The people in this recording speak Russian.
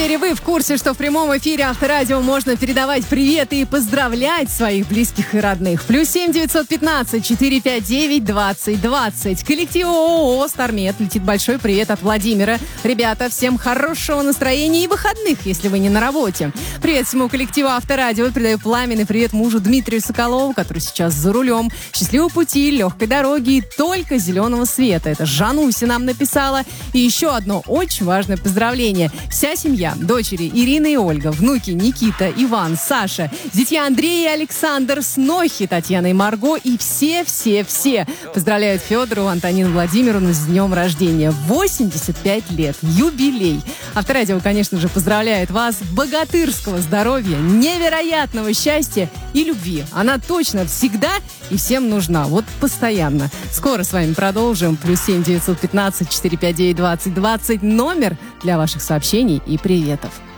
эфире. Вы в курсе, что в прямом эфире Авторадио можно передавать приветы и поздравлять своих близких и родных. +7 915 459 20 20. Коллективу ООО «Стармет» летит большой привет от Владимира. Ребята, всем хорошего настроения и выходных, если вы не на работе. Привет всему коллективу Авторадио. Передаю пламенный привет мужу Дмитрию Соколову, который сейчас за рулем. Счастливого пути, легкой дороги и только зеленого света. Это Жануся нам написала. И еще одно очень важное поздравление. Вся семья, дочери Ирина и Ольга, внуки Никита, Иван, Саша, зятья Андрей и Александр, снохи Татьяна и Марго и все поздравляют Федору, Антонину Владимировну с днем рождения. 85 лет. Юбилей. Авторадио, конечно же, поздравляет вас. Богатырского здоровья, невероятного счастья и любви. Она точно всегда и всем нужна. Вот постоянно. Скоро с вами продолжим. +7 915 459 20 20. Номер для ваших сообщений и приветов.